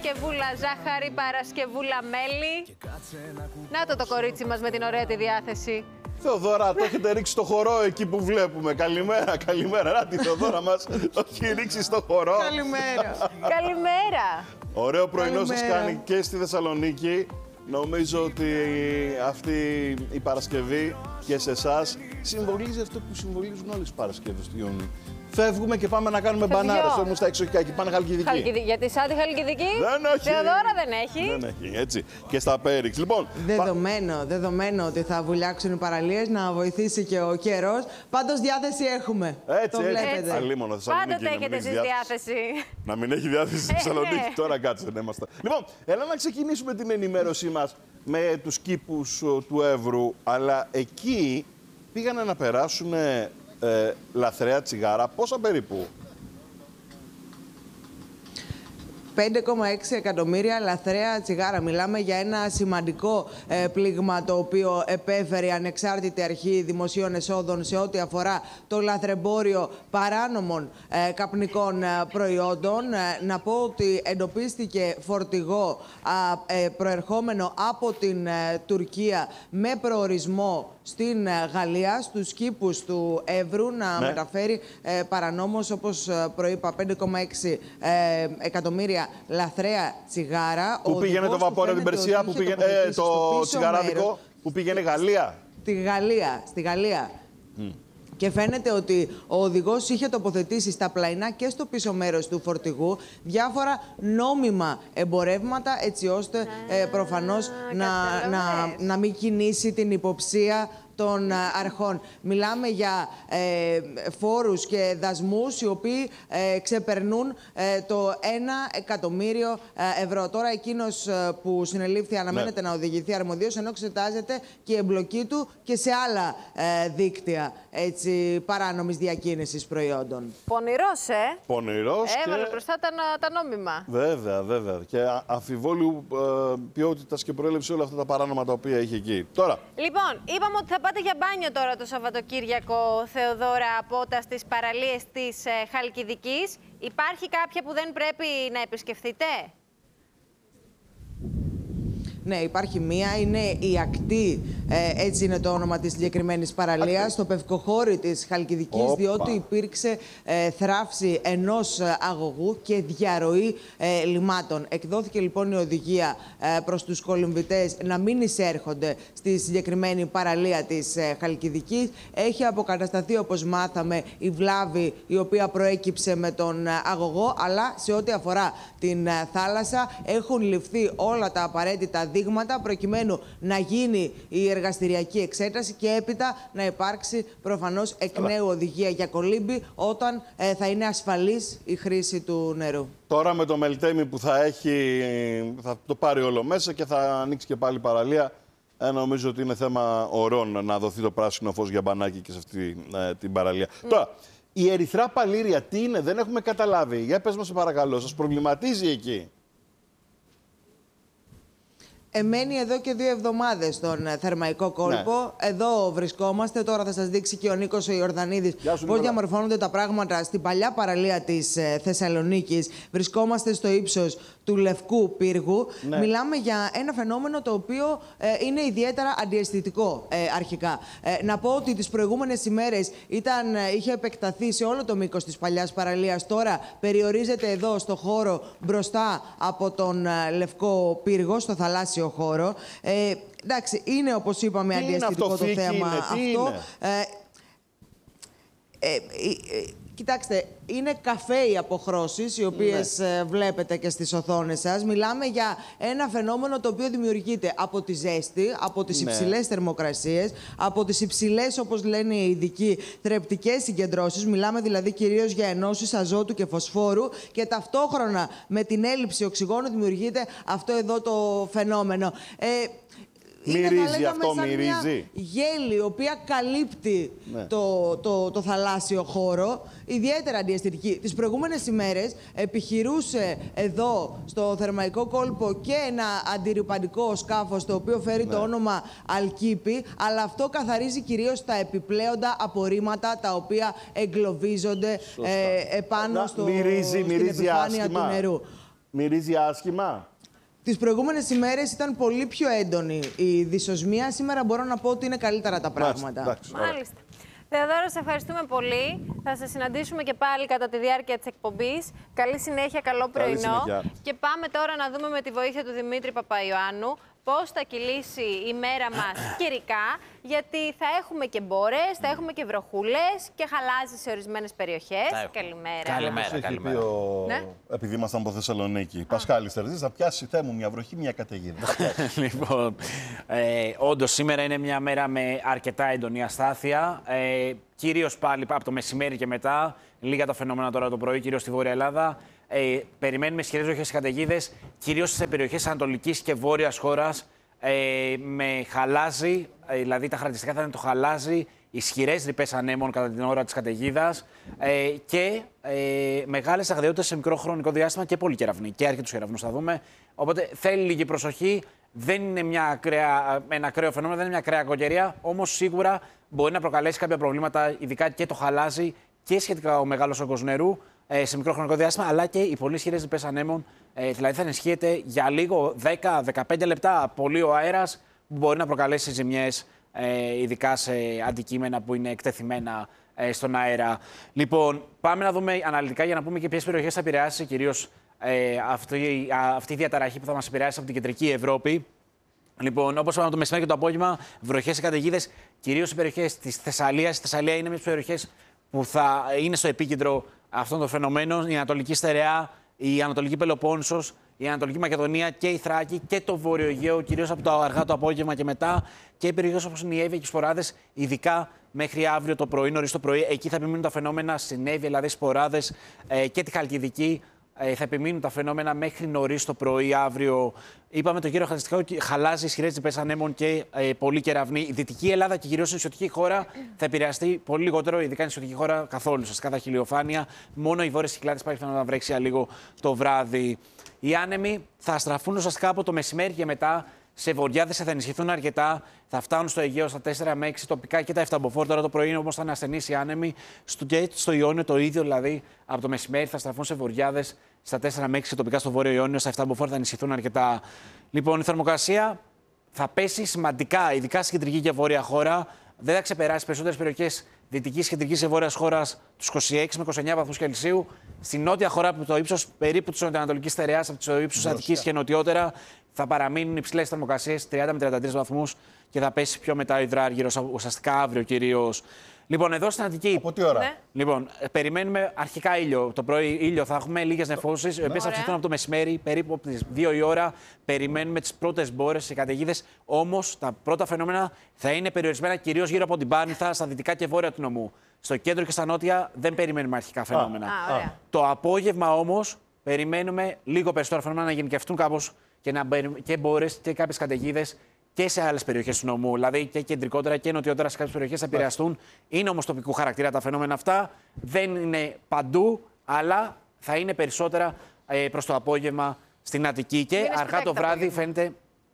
Παρασκευούλα ζάχαρη, Παρασκευούλα μέλι. Να το κορίτσι μας με την ωραία τη διάθεση. Θεοδώρα, το έχετε ρίξει στο χορό εκεί που βλέπουμε. Καλημέρα, καλημέρα. Να τη Θεοδώρα μας το έχει ρίξει στο χορό. Καλημέρα. Καλημέρα. Ωραίο πρωινό σας κάνει και στη Θεσσαλονίκη. Νομίζω ότι αυτή η Παρασκευή και σε εσάς συμβολίζει αυτό που συμβολίζουν όλες τις Παρασκευές του Ιούνιου. Φεύγουμε και πάμε να κάνουμε μπανάρες όμως στα εξοχικά και πάνε Χαλκιδική. Γιατί σαν τη Χαλκιδική, δεν έχει. Θεοδώρα δεν έχει. Δεν έχει, έτσι. Και στα Πέριξ. Λοιπόν, δεδομένο ότι θα βουλιάξουν οι παραλίες, να βοηθήσει και ο καιρός. Πάντως διάθεση έχουμε. Έτσι, το βλέπετε. Αλίμονο, Θεσσαλονίκη. Πάντοτε έχετε εσείς διάθεση. Να μην έχει διάθεση στη Θεσσαλονίκη. Τώρα κάτσε να είμαστε. Λοιπόν, έλα να ξεκινήσουμε την ενημέρωσή μας με τους κήπους του Εύρου. Αλλά εκεί πήγανε να περάσουν λαθρέα τσιγάρα. Πόσα περίπου? 5,6 εκατομμύρια λαθρέα τσιγάρα. Μιλάμε για ένα σημαντικό πλήγμα το οποίο επέφερε η Ανεξάρτητη Αρχή Δημοσίων Εσόδων σε ό,τι αφορά το λαθρεμπόριο παράνομων καπνικών προϊόντων. Να πω ότι εντοπίστηκε φορτηγό προερχόμενο από την Τουρκία με προορισμό στην Γαλλία, στους κήπους του Εύρου, να μεταφέρει παρανόμως, όπως προείπα, 5,6 εκατομμύρια λαθρέα τσιγάρα. Πού πήγαινε το βαπόριο την Περσία, που πήγαινε το τσιγαράδικο, που πήγαινε Γαλλία. Στη Γαλλία. Και φαίνεται ότι ο οδηγός είχε τοποθετήσει στα πλαϊνά και στο πίσω μέρος του φορτηγού διάφορα νόμιμα εμπορεύματα, έτσι ώστε προφανώς να μην κινήσει την υποψία των αρχών. Μιλάμε για φόρους και δασμούς οι οποίοι ξεπερνούν το 1 εκατομμύριο ευρώ. Τώρα εκείνος που συνελήφθη αναμένεται να οδηγηθεί αρμοδίως, ενώ εξετάζεται και η εμπλοκή του και σε άλλα δίκτυα παράνομης διακίνησης προϊόντων. Πονηρός, Πονηρός. Έβαλε μπροστά τα νόμιμα. Βέβαια, βέβαια. Και αφιβόλου ποιότητας και προέλευση όλα αυτά τα παράνομα τα οποία είχε εκεί. Τώρα. Λοιπόν, είπαμε ότι θα πάτε για μπάνιο τώρα το Σαββατοκύριακο, Θεοδώρα, από στις παραλίες της Χαλκιδικής. Υπάρχει κάποια που δεν πρέπει να επισκεφθείτε? Ναι, υπάρχει μία, είναι η Ακτή, έτσι είναι το όνομα της συγκεκριμένης παραλίας, στο Πευκοχώρι της Χαλκιδικής, διότι υπήρξε θράψη ενός αγωγού και διαρροή λιμάτων. Εκδόθηκε λοιπόν η οδηγία προς τους κολυμβητές να μην εισέρχονται στη συγκεκριμένη παραλία της Χαλκιδικής. Έχει αποκατασταθεί, όπως μάθαμε, η βλάβη η οποία προέκυψε με τον αγωγό, αλλά σε ό,τι αφορά την θάλασσα έχουν ληφθεί όλα τα απαραίτητα δείγματα προκειμένου να γίνει η εργαστηριακή εξέταση και έπειτα να υπάρξει προφανώς εκ νέου οδηγία για κολύμπη όταν θα είναι ασφαλής η χρήση του νερού. Τώρα με το Μελτέμι που θα το πάρει όλο μέσα και θα ανοίξει και πάλι παραλία, νομίζω ότι είναι θέμα ωρών να δοθεί το πράσινο φως για μπανάκι και σε αυτή την παραλία. Τώρα, η ερυθρά παλήρια τι είναι, δεν έχουμε καταλάβει. Για πες μας, σε παρακαλώ, σας προβληματίζει εκεί? Μένει εδώ και 2 εβδομάδες στον Θερμαϊκό κόλπο. Ναι. Εδώ βρισκόμαστε. Τώρα θα σας δείξει και ο Νίκος ο Ιορδανίδης πώς διαμορφώνονται τα πράγματα στην παλιά παραλία της Θεσσαλονίκης. Βρισκόμαστε στο ύψος του Λευκού Πύργου. Ναι. Μιλάμε για ένα φαινόμενο το οποίο είναι ιδιαίτερα αντιαισθητικό αρχικά. Να πω ότι τις προηγούμενες ημέρες είχε επεκταθεί σε όλο το μήκος της παλιάς παραλίας. Τώρα περιορίζεται εδώ στο χώρο μπροστά από τον Λευκό Πύργο, στο θαλάσσιο χώρο. Εντάξει, είναι, όπως είπαμε, αντιαισθητικό το θέμα αυτό. Κοιτάξτε, είναι καφέ οι αποχρώσεις, οι οποίες βλέπετε και στις οθόνες σας. Μιλάμε για ένα φαινόμενο το οποίο δημιουργείται από τη ζέστη, από τις υψηλές θερμοκρασίες, από τις υψηλές, όπως λένε οι ειδικοί, θρεπτικές συγκεντρώσεις. Μιλάμε δηλαδή κυρίως για ενώσεις αζότου και φωσφόρου και ταυτόχρονα με την έλλειψη οξυγόνου δημιουργείται αυτό εδώ το φαινόμενο. Μυρίζει αυτό, μυρίζει. Γέλη, η οποία καλύπτει το θαλάσσιο χώρο, ιδιαίτερα αντιαισθητική. Τις προηγούμενες ημέρες επιχειρούσε εδώ στο Θερμαϊκό κόλπο και ένα αντιρρυπαντικό σκάφος, το οποίο φέρει το όνομα Αλκίπη, αλλά αυτό καθαρίζει κυρίως τα επιπλέοντα απορρίμματα τα οποία εγκλωβίζονται επάνω στην επιφάνεια του νερού. Μυρίζει άσχημα. Τις προηγούμενες ημέρες ήταν πολύ πιο έντονη η δυσοσμία. Σήμερα μπορώ να πω ότι είναι καλύτερα τα πράγματα. Μάλιστα. Θεοδόρο, σε ευχαριστούμε πολύ. Θα σε συναντήσουμε και πάλι κατά τη διάρκεια της εκπομπής. Καλή συνέχεια, καλό πρωινό. συνέχεια. Και πάμε τώρα να δούμε με τη βοήθεια του Δημήτρη Παπαϊωάννου πώς θα κυλήσει η μέρα μας καιρικά, γιατί θα έχουμε και μπόρες, θα έχουμε και βροχούλες και χαλάζει σε ορισμένες περιοχές. Καλημέρα. Καλημέρα. Ναι. Επειδή ήμασταν από Θεσσαλονίκη. Πασχάλης Τερζής, θα πιάσει Θεέ μου μια βροχή, μια καταιγίδα. Λοιπόν, όντως σήμερα είναι μια μέρα με αρκετά έντονη αστάθεια. Κυρίως πάλι από το μεσημέρι και μετά, λίγα τα φαινόμενα τώρα το πρωί, κυρίως στη Βόρεια Ελλάδα. Περιμένουμε ισχυρές βροχές και καταιγίδες, κυρίως σε περιοχές ανατολικής και βόρειας χώρας, με χαλάζι, δηλαδή τα χαρακτηριστικά θα είναι το χαλάζι, ισχυρές ρηπές ανέμων κατά την ώρα της καταιγίδας και μεγάλες αγριότητες σε μικρό χρονικό διάστημα και πολύ κεραυνοί. Και αρκετούς κεραυνούς θα δούμε. Οπότε θέλει λίγη προσοχή. Δεν είναι ένα ακραίο φαινόμενο, δεν είναι μια ακραία κακοκαιρία, όμως σίγουρα μπορεί να προκαλέσει κάποια προβλήματα, ειδικά και το χαλάζι και σχετικά ο μεγάλος όγκος νερού σε μικρό χρονικό διάστημα, αλλά και οι πολύ ισχυρές ρηπές ανέμων. Δηλαδή θα ενισχύεται για λίγο, 10-15 λεπτά, πολύ ο αέρας, που μπορεί να προκαλέσει ζημιές, ειδικά σε αντικείμενα που είναι εκτεθειμένα στον αέρα. Λοιπόν, πάμε να δούμε αναλυτικά για να πούμε και ποιες περιοχές θα επηρεάσει κυρίως αυτή η διαταραχή που θα μας επηρεάσει από την κεντρική Ευρώπη. Λοιπόν, όπως είπαμε το μεσημέρι και το απόγευμα, βροχές και καταιγίδες, κυρίως σε περιοχές της Θεσσαλίας. Η Θεσσαλία είναι μια περιοχές που θα είναι στο επίκεντρο αυτών των φαινομένων. Η Ανατολική Στερεά, η Ανατολική Πελοπόννησος, η Ανατολική Μακεδονία και η Θράκη και το Βόρειο Αιγαίο, κυρίως από το αργά το απόγευμα και μετά. Και περιοχές όπως είναι η Εύβοια και οι Σποράδες, ειδικά μέχρι αύριο το πρωί, νωρίς το πρωί. Εκεί θα επιμείνουν τα φαινόμενα στην Εύβοια, δηλαδή Σποράδες και τη Χαλκιδική. Θα επιμείνουν τα φαινόμενα μέχρι νωρίς το πρωί αύριο. Είπαμε το κύριο χαρακτηριστικό ότι χαλάζει ισχυρές ρηπές ανέμων και πολύ κεραυνοί. Η Δυτική Ελλάδα και κυρίως η νησιωτική χώρα θα επηρεαστεί πολύ λιγότερο, ειδικά η νησιωτική χώρα καθόλου. Ουσιαστικά θα έχει ηλιοφάνεια. Μόνο οι βόρειες Κυκλάδες υπάρχει πιθανότητα να βρέξει λίγο το βράδυ. Οι άνεμοι θα στραφούν ουσιαστικά από το μεσημέρι και μετά. Σε βορειάδες θα ενισχυθούν αρκετά. Θα φτάνουν στο Αιγαίο στα 4 με 6 τοπικά και τα 7 μποφόρ. Τώρα το πρωί όμως θα είναι ασθενείς οι άνεμοι. Στο Ιόνιο το ίδιο, δηλαδή από το μεσημέρι θα στραφούν σε βορειάδες στα 4 με 6 τοπικά στο Βόρειο Ιόνιο. Στα 7 μποφόρ θα ενισχυθούν αρκετά. Λοιπόν, η θερμοκρασία θα πέσει σημαντικά, ειδικά στην κεντρική και βόρεια χώρα. Δεν θα ξεπεράσει περισσότερες περιοχές δυτικής, κεντρικής και βόρειας χώρας τους 26 με 29 βαθμούς Κελσίου. Στην νότια χώρα, από το ύψος περίπου της νοτιοανατολικής στερεάς, από το ύψος Αττικής και νοτιότερα, θα παραμείνουν υψηλές θερμοκρασίες, 30 με 33 βαθμούς, και θα πέσει πιο μετά ο υδράργυρος, ουσιαστικά αύριο κυρίως. Λοιπόν, εδώ στην Αττική. Από τι ώρα? Ναι. Λοιπόν, περιμένουμε αρχικά ήλιο. Το πρωί ήλιο θα έχουμε, λίγες νεφώσεις, οι οποίες θα αυξηθούν από το μεσημέρι, περίπου από τις 2 η ώρα. Περιμένουμε τις πρώτες μπόρες και καταιγίδες. Όμως τα πρώτα φαινόμενα θα είναι περιορισμένα κυρίως γύρω από την Πάρνηθα, στα δυτικά και βόρεια του νομού. Στο κέντρο και στα νότια δεν περιμένουμε αρχικά φαινόμενα. Το απόγευμα όμως περιμένουμε λίγο περισσότερα φαινόμενα να γενικευτούν κάπως και μπόρες και κάποιες καταιγίδες και σε άλλες περιοχές του νομού, δηλαδή και κεντρικότερα και νοτιότερα σε κάποιες περιοχές θα επηρεαστούν. Είναι όμως τοπικού χαρακτήρα τα φαινόμενα αυτά. Δεν είναι παντού, αλλά θα είναι περισσότερα προς το απόγευμα στην Αττική. Και αργά το βράδυ φαίνεται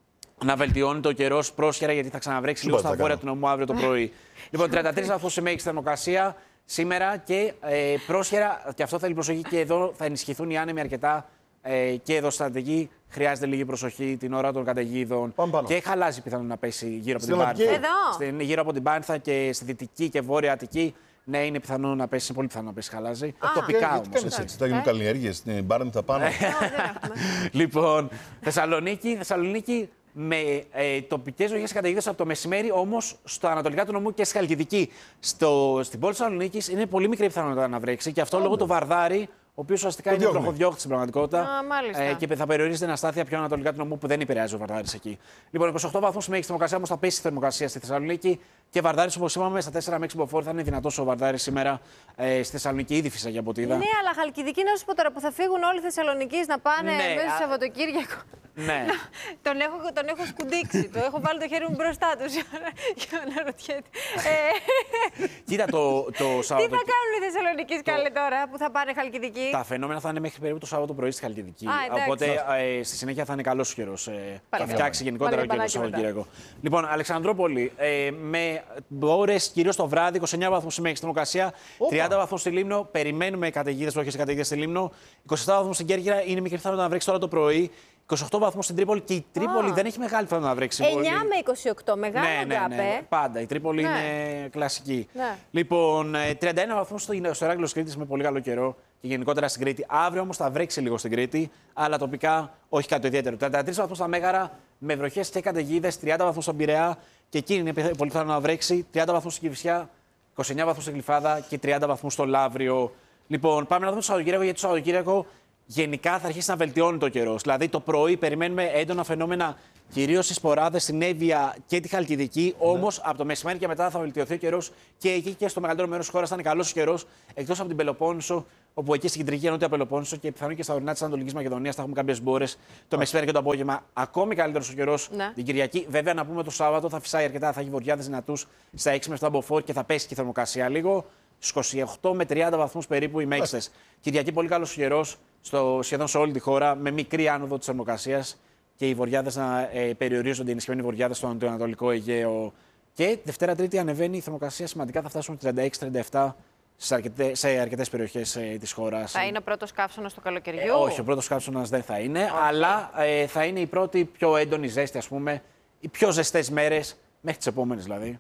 να βελτιώνει το καιρό πρόσχερα, γιατί θα ξαναβρέξει λίγο στα βόρεια του νομού αύριο το πρωί. Λοιπόν, 33 βαθμούς σε μέγιστη θερμοκρασία σήμερα και πρόσχερα, και αυτό θέλει προσοχή, και εδώ θα ενισχυθούν οι άνεμοι αρκετά. Και εδώ στην Αττική χρειάζεται λίγη προσοχή την ώρα των καταιγίδων. Και χαλάζει πιθανόν να πέσει γύρω από την Πάρνηθα. Γύρω από την Πάρνηθα και στη δυτική και βόρεια Αττική, ναι, είναι πιθανό να πέσει, πολύ πιθανό να πέσει χαλάζει. Τοπικά όμως. Έτσι, θα γίνουν καλλιέργειες στην Πάρνηθα πάνω. Λοιπόν, Θεσσαλονίκη με τοπικές βροχές και καταιγίδες από το μεσημέρι, όμως στα ανατολικά του νομού και στη Χαλκιδική. Στην πόλη της Θεσσαλονίκης είναι πολύ μικρή πιθανότητα να βρέξει, και αυτό λόγω του Βαρδάρη, ο οποίος ουσιαστικά είναι βροχοδιώκτης στην πραγματικότητα. Και θα περιορίζεται την αστάθεια πιο ανατολικά του νομού που δεν επηρεάζει ο Βαρδάρης εκεί. Λοιπόν, 28 βαθμούς μέγιστη θερμοκρασία, όμως θα πέσει η θερμοκρασία στη Θεσσαλονίκη. Και Βαρδάρης, όπως είπαμε, στα 4 με 6 μποφόρ θα είναι δυνατός ο Βαρδάρης σήμερα στη Θεσσαλονίκη. Ήδη φύσαγε από ό,τι είδα. Ναι, αλλά Χαλκιδική, να σου πω τώρα, που θα φύγουν όλοι οι Θεσσαλονικείς να πάνε μέσα στο Σαββατοκύριακο. Ναι. Τον έχω σκουντίξει. Το έχω βάλει το χέρι μου μπροστά του για να ρωτιέται. Κοίτα, το Τι θα Σάββατο. κάνουν οι Θεσσαλονικοί καλέ τώρα που θα πάνε Χαλκιδική? Τα φαινόμενα θα είναι μέχρι περίπου το Σάββατο πρωί στη Χαλκιδική. Εντάξει. Οπότε στη συνέχεια θα είναι καλός ο καιρός. Θα φτιάξει γενικότερα Πάλι ο καιρός μπανάκι μετά. Σαββατοκύριακο. Λοιπόν, Αλεξανδρόπολη, με ώρες κυρίως το βράδυ, 29 βαθμούς μέχρι στην Θερμοκρασία, 30 βαθμούς στη Λίμνο. Περιμένουμε καταιγίδες, βροχές και καταιγίδες στη Λίμνο. 27 βαθμούς στην Κέρκυρα, είναι μικρή πιθανότητα να βρέξει τώρα το πρωί. 28 βαθμούς στην Τρίπολη και η Τρίπολη δεν έχει μεγάλη πιθανότητα να βρέξει. 9 με 28, μεγάλο γκάπε. Πάντα. Η Τρίπολη Ναι. είναι κλασική. Ναι. Λοιπόν, 31 βαθμούς στο Ηράκλειος Κρήτης με πολύ καλό καιρό και γενικότερα στην Κρήτη. Αύριο όμως θα βρέξει λίγο στην Κρήτη, αλλά τοπικά όχι κάτι το ιδιαίτερο. 33 βαθμούς στα Μέγαρα με βροχές και καταιγίδες, 30 βαθμούς στον Πειραιά και εκεί είναι πολύ πιθανό να βρέξει, 30 βαθμούς στην Κηφισιά, 29 βαθμούς στην Γλυφάδα και 30 βαθμούς στο Λαύριο. Λοιπόν, πάμε να δούμε το Σαββατοκύριακο, γιατί το Σαββατοκύριακο γενικά θα αρχίσει να βελτιώνει το καιρό. Δηλαδή το πρωί περιμένουμε έντονα φαινόμενα, κυρίως στις Σποράδες, στην Εύβοια και τη Χαλκιδική. Όμως από το μεσημέρι και μετά θα βελτιωθεί ο καιρός και εκεί και στο μεγαλύτερο μέρος της χώρας θα είναι καλός ο καιρός, εκτός από την Πελοπόννησο, όπου εκεί στην κεντρική και νότια Πελοπόννησο και πιθανόν και στα ορεινά της Ανατολικής Μακεδονίας θα έχουμε κάποιες μπόρες το μεσημέρι και το απόγευμα. Ακόμη καλύτερος ο καιρός την Κυριακή. Βέβαια, να πούμε το Σάββατο θα φυσάει αρκετά, θα έχει βοριάδες δυνατούς στα 6 με 7 μποφόρ και θα πέσει και η θερμοκρασία λίγο. Στους 28 με 30 βαθμούς περίπου οι μέγιστες. Κυριακή πολύ καλός καιρός σχεδόν σε όλη τη χώρα, με μικρή άνοδο της θερμοκρασίας και οι βοριάδες να περιορίζονται, οι ενισχυμένοι βοριάδες στο Ανατολικό Αιγαίο. Και Δευτέρα Τρίτη ανεβαίνει η θερμοκρασία σημαντικά, θα φτάσουν 36-37 σε αρκετές περιοχές της χώρας. Θα είναι ο πρώτος καύσωνας του καλοκαιριού. Όχι, ο πρώτος καύσωνας δεν θα είναι, αλλά θα είναι η πρώτη πιο έντονη ζέστη, ας πούμε, οι πιο ζεστές μέρες. Μέχρι τις επόμενες δηλαδή.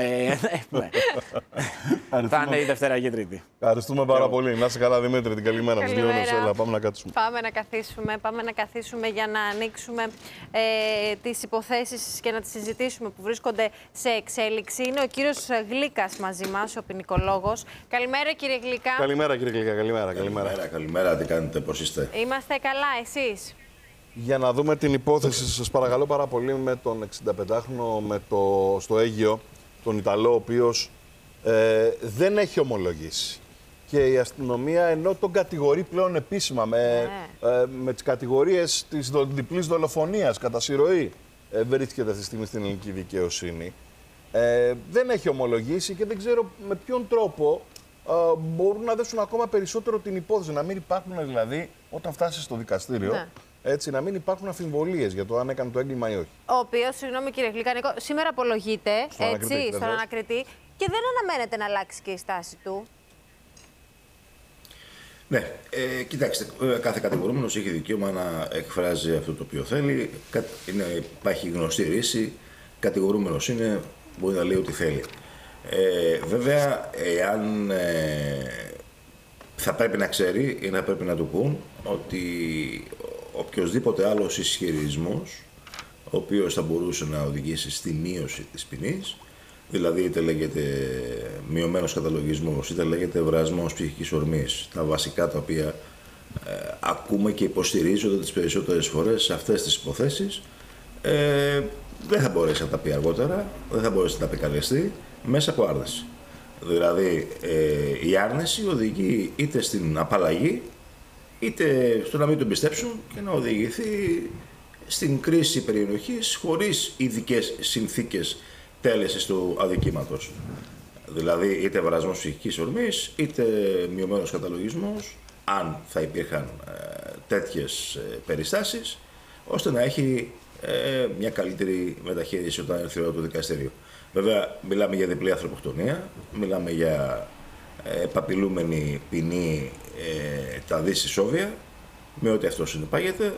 Θα είναι η Δευτέρα και η Τρίτη. Ευχαριστούμε πάρα πολύ. Να είσαι καλά, Δημήτρη. Την καλημέρα μας. Έλα, πάμε να κάτσουμε. Πάμε να καθίσουμε για να ανοίξουμε τις υποθέσεις και να τις συζητήσουμε που βρίσκονται σε εξέλιξη. Είναι ο κύριος Γλίκας μαζί μας, ο ποινικολόγος. Καλημέρα, κύριε Γλίκα. Καλημέρα, κύριε Γλίκα. Καλημέρα. Τι κάνετε, πώς είστε? Είμαστε καλά, εσείς? Για να δούμε την υπόθεση, σας παρακαλώ πάρα πολύ, με τον 65χρονο στο Αίγυο, τον Ιταλό, ο οποίος δεν έχει ομολογήσει. Και η αστυνομία, ενώ τον κατηγορεί πλέον επίσημα με τις κατηγορίες της διπλής δολοφονίας κατά συρροή, βρίσκεται αυτή τη στιγμή στην ελληνική δικαιοσύνη, δεν έχει ομολογήσει και δεν ξέρω με ποιον τρόπο μπορούν να δέσουν ακόμα περισσότερο την υπόθεση. Να μην υπάρχουν δηλαδή, όταν φτάσει στο δικαστήριο, έτσι, να μην υπάρχουν αμφιβολίες για το αν έκανε το έγκλημα ή όχι. Ο οποίος, συγγνώμη κύριε Γλυκανικό, σήμερα απολογείται στον ανακριτή και δεν αναμένεται να αλλάξει και η στάση του. Ναι, κοιτάξτε, κάθε κατηγορούμενος έχει δικαίωμα να εκφράζει αυτό το οποίο θέλει. Υπάρχει γνωστή ρίση, κατηγορούμενος είναι, μπορεί να λέει ό,τι θέλει. Βέβαια, εάν θα πρέπει να ξέρει ή να πρέπει να του πούν ότι οποιοσδήποτε άλλος ισχυρισμός, ο οποίος θα μπορούσε να οδηγήσει στη μείωση της ποινής, δηλαδή είτε λέγεται μειωμένος καταλογισμός, είτε λέγεται βρασμός ψυχικής ορμής, τα βασικά τα οποία ακούμε και υποστηρίζονται τις περισσότερες φορές σε αυτές τις υποθέσεις, δεν θα μπορέσει να τα πει αργότερα, δεν θα μπορέσει να τα επικαλεστεί μέσα από άρνηση. Δηλαδή η άρνηση οδηγεί είτε στην απαλλαγή, είτε στο να μην τον πιστέψουν και να οδηγηθεί στην κρίση περιενοχής χωρίς ειδικές συνθήκες τέλεσης του αδικήματος. Δηλαδή είτε βρασμός ψυχικής ορμής, είτε μειωμένος καταλογισμός, αν θα υπήρχαν τέτοιες περιστάσεις, ώστε να έχει μια καλύτερη μεταχείριση όταν έρθει η ώρα του δικαστηρίου. Βέβαια, μιλάμε για διπλή ανθρωποκτονία, μιλάμε για επαπειλούμενη ποινή τα δις ισόβια, με ό,τι αυτό συνεπάγεται.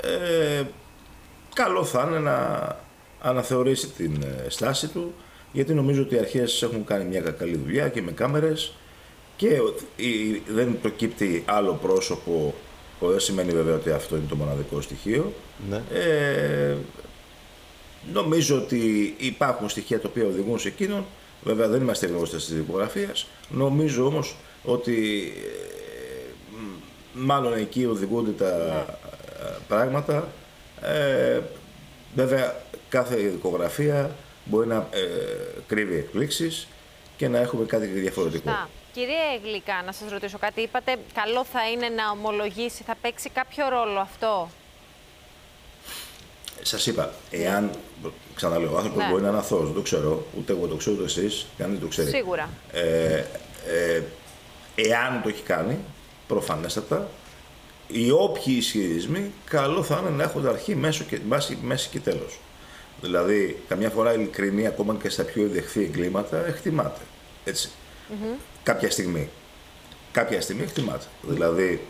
Καλό θα είναι να αναθεωρήσει την στάση του, γιατί νομίζω ότι οι αρχές έχουν κάνει μια καλή δουλειά και με κάμερες και δεν προκύπτει άλλο πρόσωπο, που δεν σημαίνει βέβαια ότι αυτό είναι το μοναδικό στοιχείο. Ναι. Νομίζω ότι υπάρχουν στοιχεία τα οποία οδηγούν σε εκείνον. Βέβαια δεν είμαστε γνώστες της δικογραφίας. Νομίζω όμως ότι μάλλον εκεί οδηγούνται τα πράγματα. Βέβαια κάθε δικογραφία μπορεί να κρύβει εκπλήξεις και να έχουμε κάτι διαφορετικό. Κύριε Γλυκά, να σας ρωτήσω κάτι. Είπατε καλό θα είναι να ομολογήσει. Θα παίξει κάποιο ρόλο αυτό? Σας είπα, εάν, ξαναλέω, ο άνθρωπος μπορεί να είναι αθώος, δεν το ξέρω, ούτε εγώ το ξέρω, ούτε εσείς, κανείς δεν το ξέρει. Σίγουρα. Εάν το έχει κάνει, προφανέστατα, οι όποιοι ισχυρισμοί, καλό θα είναι να έχουν αρχή, μέση και τέλος. Δηλαδή, καμιά φορά η ειλικρινή, ακόμα και στα πιο εδεχθή εγκλήματα, εκτιμάται. Έτσι. Κάποια στιγμή εκτιμάται. Δηλαδή,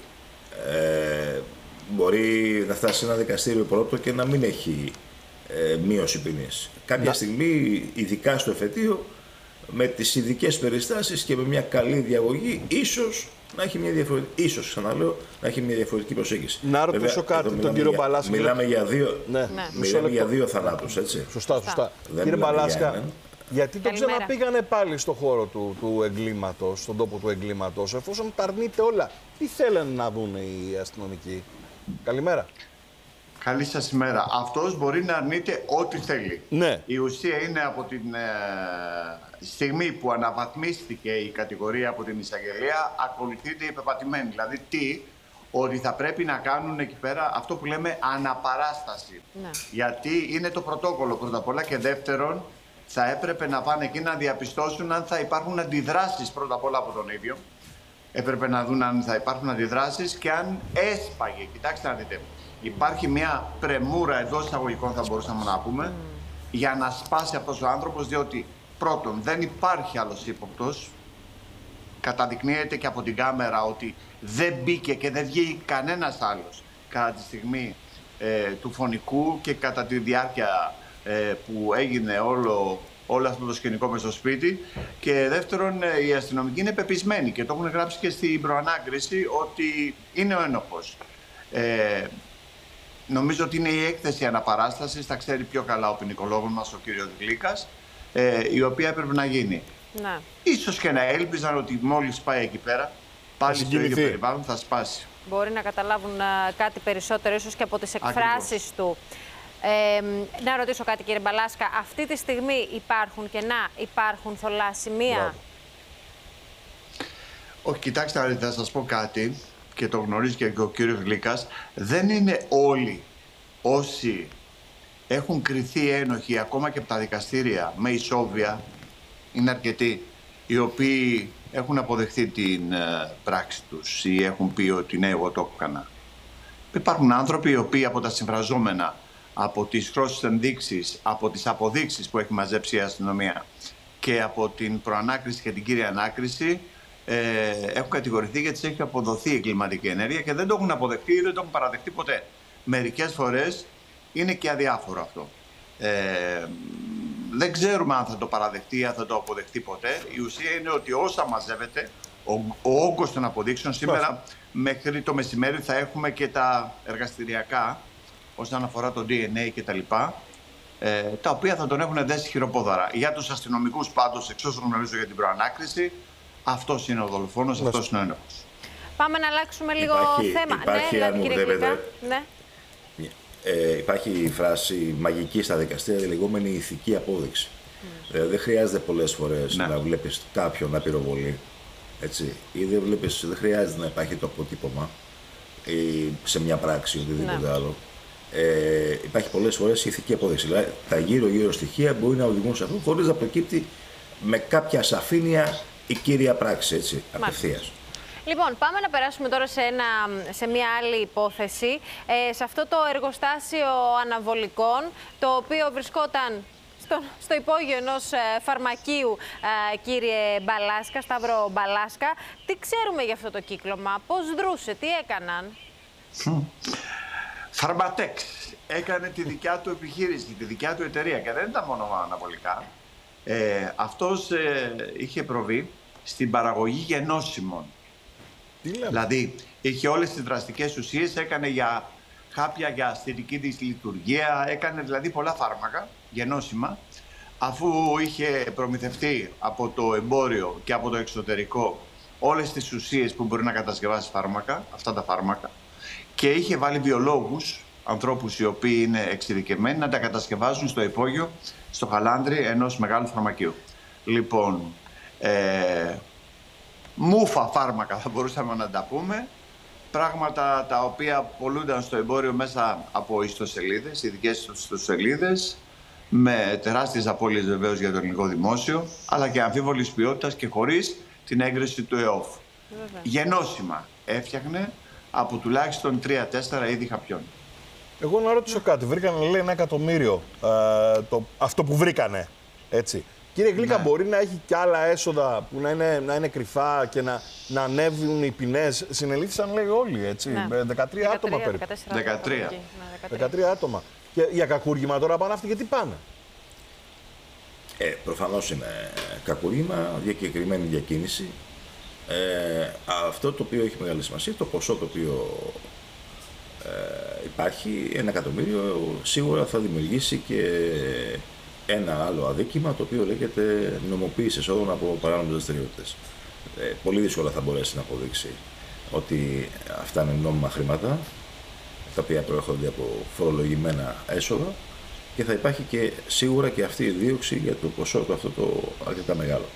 μπορεί να φτάσει σε ένα δικαστήριο πρώτο και να μην έχει μείωση ποινής. Κάποια στιγμή, ειδικά στο εφετείο, με τις ειδικές περιστάσεις και με μια καλή διαγωγή, ίσως να έχει μια διαφορετική, να έχει μια διαφορετική προσέγγιση. Να ρωτήσω κάτι τον κύριο Μπαλάσκα. Μιλάμε για δύο θανάτους, έτσι. Σωστά. Κύριε Μπαλάσκα, γιατί το ξαναπήγανε πάλι στο χώρο του εγκλήματος, στον τόπο του εγκλήματος, εφόσον τα αρνείται όλα? Τι θέλουν να δουν οι αστυνομικοί? Καλημέρα. Καλή σας ημέρα. Αυτός μπορεί να αρνείται ό,τι θέλει. Ναι. Η ουσία είναι από την στιγμή που αναβαθμίστηκε η κατηγορία από την εισαγγελία, ακολουθείται η πεπατημένη. Δηλαδή ότι θα πρέπει να κάνουν εκεί πέρα αυτό που λέμε αναπαράσταση. Ναι. Γιατί είναι το πρωτόκολλο πρώτα απ' όλα, και δεύτερον θα έπρεπε να πάνε εκεί να διαπιστώσουν αν θα υπάρχουν αντιδράσεις πρώτα απ' όλα από τον ίδιο. Έπρεπε να δουν αν θα υπάρχουν αντιδράσεις και αν έσπαγε. Κοιτάξτε να δείτε. Υπάρχει μια πρεμούρα εντός εισαγωγικών, θα μπορούσαμε να πούμε, για να σπάσει αυτός ο άνθρωπος, διότι πρώτον δεν υπάρχει άλλος ύποπτος. Καταδεικνύεται και από την κάμερα ότι δεν μπήκε και δεν βγήκε κανένας άλλος κατά τη στιγμή του φωνικού και κατά τη διάρκεια που έγινε όλο αυτό το σκηνικό μες στο σπίτι. Και δεύτερον, οι αστυνομικοί είναι πεπισμένοι και το έχουν γράψει και στην προανάκριση ότι είναι ο ένοχος. Νομίζω ότι είναι η έκθεση αναπαράστασης, θα ξέρει πιο καλά ο ποινικολόγος μας, ο κύριος Γλύκας, η οποία έπρεπε να γίνει. Ναι. Ίσως και να έλπιζαν ότι μόλις πάει εκεί πέρα, πάλι στο ίδιο περιβάλλον θα σπάσει. Μπορεί να καταλάβουν κάτι περισσότερο, ίσως και από τις εκφράσεις του. Να ρωτήσω κάτι, κύριε Μπαλάσκα. Αυτή τη στιγμή υπάρχουν κενά, υπάρχουν θολά σημεία? Όχι, κοιτάξτε, θα σας πω κάτι, και το γνωρίζει και ο κύριος Γλύκας. Δεν είναι όλοι όσοι έχουν κριθεί ένοχοι, ακόμα και από τα δικαστήρια, με ισόβια, είναι αρκετοί, οι οποίοι έχουν αποδεχθεί την πράξη τους ή έχουν πει ότι ναι, εγώ το έκανα. Υπάρχουν άνθρωποι οι οποίοι από τα συμφραζόμενα, από τις χρώσεις ενδείξεις, από τις αποδείξεις που έχει μαζέψει η αστυνομία και από την προανάκριση και την κύρια ανάκριση, έχουν κατηγορηθεί γιατί έχει αποδοθεί εγκληματική ενέργεια και δεν το έχουν αποδεχτεί ή δεν το έχουν παραδεχτεί ποτέ. Μερικές φορές είναι και αδιάφορο αυτό. Δεν ξέρουμε αν θα το παραδεχτεί ή αν θα το αποδεχτεί ποτέ. Η ουσία είναι ότι όσα μαζεύεται, ο όγκος των αποδείξεων, σήμερα μέχρι το μεσημέρι θα έχουμε και τα εργαστηριακά όσον αφορά το DNA κτλ. Τα οποία θα τον έχουν δέσει χειροπόδαρα. Για τους αστυνομικούς πάντως, εξ όσων γνωρίζω για την προανάκριση, αυτός είναι ο δολοφόνος, αυτός είναι ο ένοχος. Πάμε να αλλάξουμε λίγο θέμα. Υπάρχει, ναι, κύριε Γλύκα. Ναι. Υπάρχει η φράση μαγική στα δικαστήρια, λεγόμενη ηθική απόδειξη. Δεν χρειάζεται πολλές φορές να βλέπεις κάποιον να πυροβολεί, έτσι, ή δεν χρειάζεται να υπάρχει το αποτύπωμα ή σε μια πράξη ή οτιδήποτε άλλο. Υπάρχει πολλές φορές η ηθική απόδειξη. Δηλαδή, τα γύρω-γύρω στοιχεία μπορεί να οδηγούν σε αυτό χωρίς να προκύπτει με κάποια σαφήνεια η κύρια πράξη, έτσι, απευθείας. Λοιπόν, πάμε να περάσουμε τώρα σε μια άλλη υπόθεση. Σε αυτό το εργοστάσιο αναβολικών, το οποίο βρισκόταν στο υπόγειο ενός φαρμακείου, κύριε Μπαλάσκα, Σταύρο Μπαλάσκα. Τι ξέρουμε για αυτό το κύκλωμα, πώς δρούσε, τι έκαναν? Φαρματέξ έκανε τη δικιά του επιχείρηση, τη δικιά του εταιρεία και δεν ήταν μόνο αναβολικά. Αυτός είχε προβεί στην παραγωγή γενώσιμων. Δηλαδή, είχε όλες τις δραστικές ουσίες, έκανε για χάπια για ασθενική δυσλειτουργία, έκανε δηλαδή πολλά φάρμακα, γενώσιμα, αφού είχε προμηθευτεί από το εμπόριο και από το εξωτερικό όλες τις ουσίες που μπορεί να κατασκευάσει φάρμακα, αυτά τα φάρμακα, και είχε βάλει βιολόγους, ανθρώπους οι οποίοι είναι εξειδικευμένοι, να τα κατασκευάζουν στο υπόγειο, στο χαλάνδρι ενός μεγάλου φαρμακείου. Λοιπόν, μούφα φάρμακα θα μπορούσαμε να τα πούμε, πράγματα τα οποία πολλούνταν στο εμπόριο μέσα από ιστοσελίδες, ειδικές ιστοσελίδες, με τεράστιες απώλειες βεβαίως για το ελληνικό δημόσιο, αλλά και αμφίβολης ποιότητας και χωρίς την έγκριση του ΕΟΦ. Γενώσιμα έφτιαχνε από τουλάχιστον 3-4 είδη χαπιών. Εγώ να ρωτήσω κάτι. Βρήκανε, λέει, 1 εκατομμύριο αυτό που βρήκανε. Έτσι. Κύριε Γλίκα, μπορεί να έχει κι άλλα έσοδα που να είναι κρυφά και να ανέβουν οι ποινές? Συνελήφθησαν, λέει, όλοι, έτσι. 13 άτομα περίπου. 13 άτομα. Και για κακούργημα τώρα πάνε αυτοί, γιατί πάνε? Προφανώς είναι κακούργημα, διακεκριμένη διακίνηση. Αυτό το οποίο έχει μεγάλη σημασία, το ποσό το οποίο υπάρχει, 1 εκατομμύριο, σίγουρα θα δημιουργήσει και ένα άλλο αδίκημα, το οποίο λέγεται νομοποίηση εσόδων από παράνομες δραστηριότητες. Πολύ δύσκολα θα μπορέσει να αποδείξει ότι αυτά είναι νόμιμα χρήματα, τα οποία προέρχονται από φορολογημένα έσοδα, και θα υπάρχει και σίγουρα και αυτή η δίωξη για το ποσό του αυτό το αρκετά μεγάλο.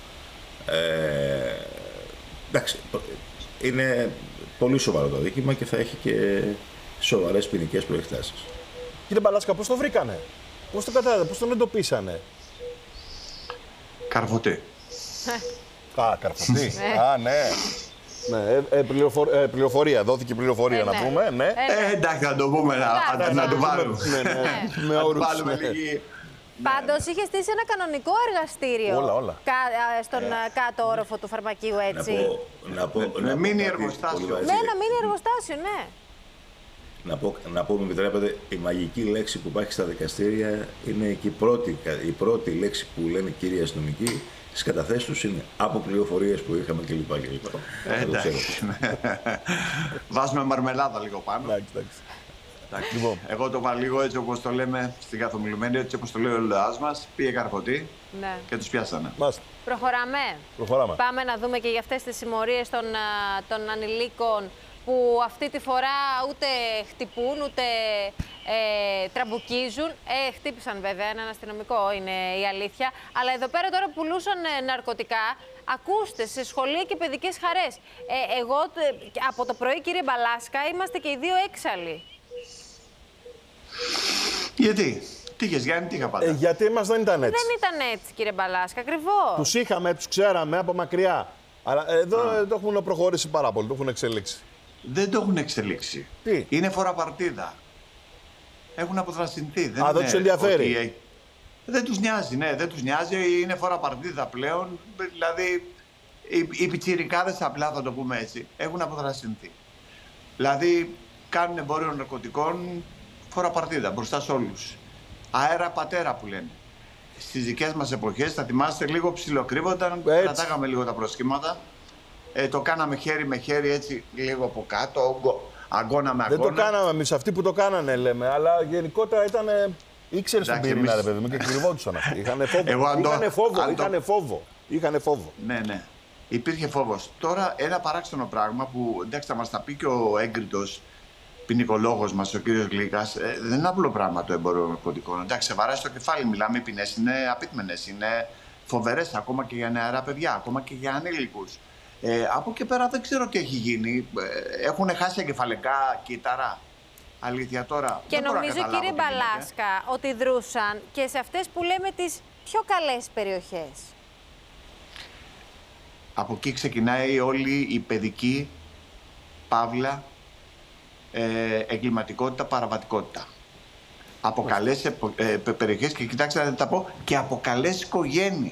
Εντάξει, είναι πολύ σοβαρό το αδίκημα και θα έχει και σοβαρές ποινικές προεκτάσεις. Κύριε Μπαλάσκα, πώς το βρήκανε? Πώς το κατάλαβε, πώς τον εντοπίσανε? Καρφωτή. Καρφωτή. Ναι. Πληροφορία, δόθηκε πληροφορία να πούμε. Ναι. Εντάξει, να το πούμε, να το βάλουμε. Με όρους. Πάντως είχε στήσει ένα κανονικό εργαστήριο όλα. στον κάτω όροφο του φαρμακείου, έτσι. Με μίνι εργοστάσιο. Με ένα μίνι εργοστάσιο, ναι. Να πω, με επιτρέπετε, η μαγική λέξη που υπάρχει στα δικαστήρια είναι και η πρώτη λέξη που λένε κύριοι αστυνομικοί στις καταθέσεις τους είναι από πληροφορίες που είχαμε κλπ. Εντάξει. Βάζουμε μαρμελάδα λίγο πάνω. Εντάξει. Λοιπόν, εγώ το βάλω λίγο έτσι όπως το λέμε στην καθομιλουμένη, έτσι όπως το λέει ο ΛΟΑΣ μας. Πήγε καρφωτή και τους πιάσανε. Προχωράμε. Πάμε να δούμε και για αυτές τις συμμορίες των ανηλίκων που αυτή τη φορά ούτε χτυπούν, ούτε τραμπουκίζουν. Χτύπησαν βέβαια έναν αστυνομικό, είναι η αλήθεια. Αλλά εδώ πέρα τώρα πουλούσαν ναρκωτικά. Ακούστε, σε σχολεία και παιδικές χαρές. Εγώ από το πρωί, κύριε Μπαλάσκα, είμαστε και οι δύο έξαλλοι. Γιατί? Τι είχες, Γιάννη, τι είχα πάντα? Γιατί εμάς δεν ήταν έτσι. Δεν ήταν έτσι, κύριε Μπαλάσκα, ακριβώς. Τους είχαμε, τους ξέραμε από μακριά. Αλλά εδώ το έχουν προχωρήσει πάρα πολύ, το έχουν εξελίξει. Δεν το έχουν εξελίξει. Τι? Είναι φοραπαρτίδα. Έχουν αποθρασινθεί. Δεν τους ενδιαφέρει. Δεν τους νοιάζει, ναι, δεν τους νοιάζει. Είναι φοραπαρτίδα πλέον. Δηλαδή, οι πιτσιρικάδες, απλά θα το πούμε έτσι, έχουν αποθρασινθεί. Δηλαδή, κάνουν εμπόριο ναρκωτικών φοραπαρτίδα μπροστά σε όλους. Αέρα πατέρα που λένε. Στις δικές μας εποχές, θα θυμάστε, λίγο ψιλοκρύβονταν, κρατάγαμε λίγο τα προσχήματα. Το κάναμε χέρι με χέρι, έτσι λίγο από κάτω, αγκώνα με αγκώνα. Δεν το κάναμε εμείς, αυτοί που το κάνανε λέμε, αλλά γενικότερα ήταν. Ήξερε τον πυρήνα, ρε παιδί μου, και κρυβόντουσαν αυτοί. Είχανε φόβο. Ναι. Υπήρχε φόβος. Τώρα ένα παράξενο πράγμα που, εντάξει, θα μας τα πει και ο έγκριτος ποινικολόγος μας, ο κύριος Γλίκας, δεν είναι απλό πράγμα το εμπόριο ναρκωτικών. Εντάξει, σε βαράει στο κεφάλι, μιλάμε, οι ποινές είναι απίτμενες, είναι φοβερές ακόμα και για νεαρά παιδιά, ακόμα και για ανήλικους. Από εκεί πέρα δεν ξέρω τι έχει γίνει. Έχουν χάσει εγκεφαλικά κύτταρα. Αλήθεια τώρα. Και νομίζω, κύριε Μπαλάσκα, ότι δρούσαν και σε αυτές που λέμε τις πιο καλές περιοχές. Από εκεί ξεκινάει όλη η παιδική παύλα εγκληματικότητα, παραβατικότητα. Από καλές περιοχές και κοιτάξτε να τα πω, και από καλές οικογένειες.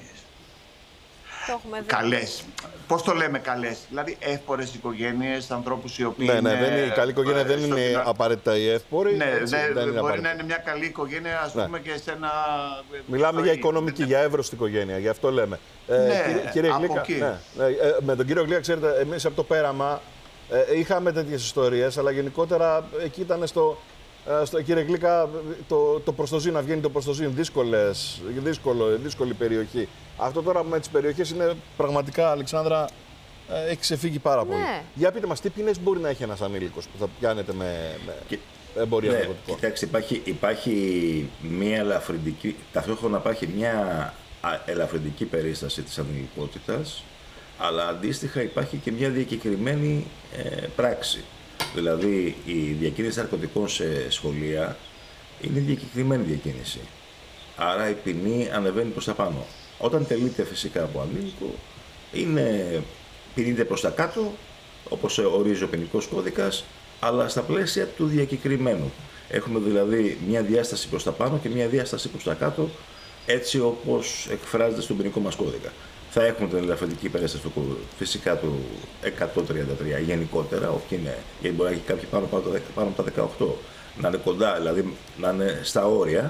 Καλές. Πώς το λέμε καλές? Δηλαδή εύπορες οικογένειες, ανθρώπους οι οποίοι. Ναι, η καλή οικογένεια δεν είναι απαραίτητα η εύπορη. Ναι, μπορεί να είναι μια καλή οικογένεια, ας πούμε, και σε ένα. Μιλάμε για οικονομική, για εύρωστη οικογένεια, γι' αυτό λέμε. Κύριε Γλίκα, με τον κύριο Γλίκα, ξέρετε, εμείς από το πέραμα είχαμε τέτοιες ιστορίες, αλλά γενικότερα εκεί ήταν κύριε Γλίκα, το προστοζήν, να βγαίνει το προστοζήν, δύσκολη περιοχή. Αυτό τώρα με τις περιοχές είναι πραγματικά, Αλεξάνδρα, έχει ξεφύγει πάρα πολύ. Για πείτε μας, τι ποινές μπορεί να έχει ένας ανήλικος που θα πιάνεται με εμπορία ναρκωτικών? Κοιτάξτε, υπάρχει μια ελαφρυντική, ταυτόχρονα υπάρχει μια ελαφρυντική περίσταση της ανηλικότητας, αλλά αντίστοιχα υπάρχει και μια διακεκριμένη πράξη. Δηλαδή η διακίνηση ναρκωτικών σε σχολεία είναι διακεκριμένη διακίνηση. Άρα η ποινή ανεβαίνει προς τα πάνω. Όταν τελείται φυσικά από ανήλικο, ποινείται προς τα κάτω, όπως ορίζει ο ποινικός κώδικας, αλλά στα πλαίσια του διακεκριμένου. Έχουμε δηλαδή μια διάσταση προς τα πάνω και μια διάσταση προς τα κάτω, έτσι όπως εκφράζεται στον ποινικό μας κώδικα. Θα έχουμε την ελαφρυντική περίσταση φυσικά του 133 γενικότερα, γιατί μπορεί να έχει κάποιοι πάνω από τα 18, να είναι κοντά, δηλαδή να είναι στα όρια.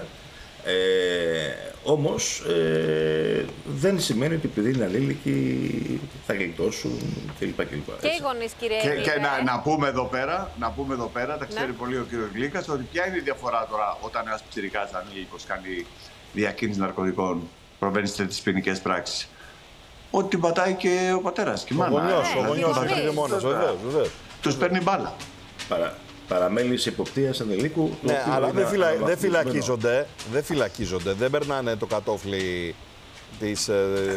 Όμως δεν σημαίνει ότι επειδή είναι ανήλικοι θα γλιτώσουν κλπ. Και οι γονείς, κύριε Και Γλύκα, να πούμε εδώ πέρα, τα ξέρει πολύ ο κύριος Γλύκας, ότι ποια είναι η διαφορά τώρα όταν ένας πιτσιρικάς ανήλικος κάνει διακίνηση ναρκωτικών, προβαίνει σε τέτοιες ποινικές πράξεις. Ότι την πατάει και ο πατέρας και η μάνα. Ο γονιός δεν είναι μόνος, βεβαίως. Τους παίρνει μπάλα. Παραμέληση υποπτίας ανηλίκου. Ναι, αλλά δεν φυλακίζονται, δεν περνάνε το κατόφλι της...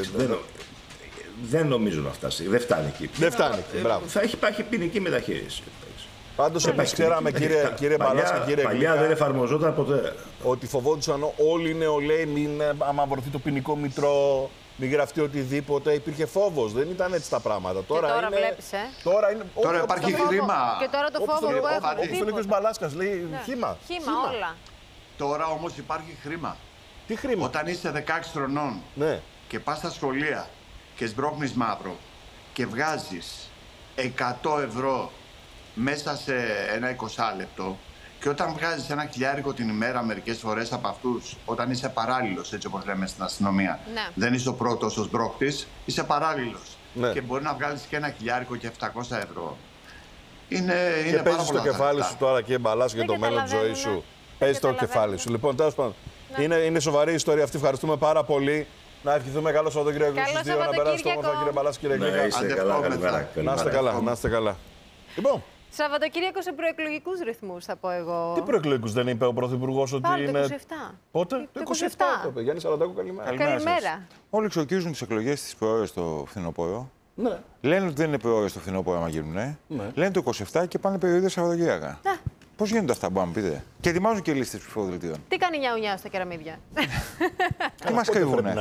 Δεν νομίζω να φτάσει, δεν φτάνει εκεί. Δεν φτάνει εκεί, μπράβο. Θα υπάρχει ποινική μεταχείριση. Πάντως εμείς ξέραμε, κύριε Μπαλάς και κύριε Παλιά Γλύκα, δεν εφαρμοζόταν ποτέ. ότι φοβόντουσαν όλοι οι νεολαίοι, άμα βρεθεί το ποινικό μητρό, μην γραφτεί οτιδήποτε, υπήρχε φόβος. Δεν ήταν έτσι τα πράγματα. τώρα βλέπεις, Τώρα υπάρχει χρήμα. Και τώρα το φόβο που έχουμε. Όπως λέει ο κ. Μπαλάσκας, λέει χύμα. Χύμα όλα. Τώρα όμως υπάρχει χρήμα. Τι χρήμα? Όταν είσαι 16 χρονών και πας στα σχολεία και σμπρώχνεις μαύρο και βγάζεις 100 ευρώ μέσα σε ένα 20 λεπτό, και όταν βγάζεις ένα χιλιάρικο την ημέρα μερικές φορές από αυτούς, όταν είσαι παράλληλος, έτσι όπως λέμε στην αστυνομία, δεν είσαι ο πρώτος ο σμπρώκτης, είσαι παράλληλος. Και μπορεί να βγάλεις και ένα χιλιάρικο και 700 ευρώ. Είναι και πάρα παίζεις πολλά το κεφάλι λεφτά. σου τώρα και μπαλάς για το μέλλον της ζωής σου. Παίζεις το κεφάλι σου. Λοιπόν, τέλος πάντων, είναι σοβαρή η ιστορία αυτή. Ευχαριστούμε πάρα πολύ. Να ευχηθούμε καλό Σαββατοκύριακο στους δύο, να περάσετε όμορφα, κύριε Μπαλάς, κύριε Γλύκα. Να είστε καλά, καλημέρα. Να είστε καλά. Λοιπόν. Σαββατοκύριακο σε προεκλογικούς ρυθμούς, θα πω εγώ. Τι προεκλογικούς δεν είπε ο Πρωθυπουργός ότι Πάλι είναι. το 27. Πότε? Το 27. Το Γιάννη Σαραντάκο, καλημέρα. Καλημέρα. Όλοι εξορκίζουν τις εκλογές τις προώρες στο φθινόπωρο. Ναι. Λένε ότι δεν είναι προώρες στο φθινόπωρο, άμα γίνουν. Ναι. Λένε το 27 και πάνε περιοδίες Σαββατοκύριακα. Πώς γίνονται αυτά, μπορείτε να μου πείτε? Και ετοιμάζουν και λίστες ψηφοδελτίων. Τι κάνει νιάου-νιάου στα κεραμίδια? Τι μας κρύβουνε?